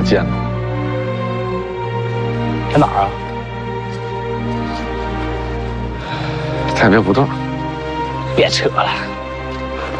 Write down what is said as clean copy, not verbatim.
我见过。 在哪儿啊？ 太别胡同。 别扯了。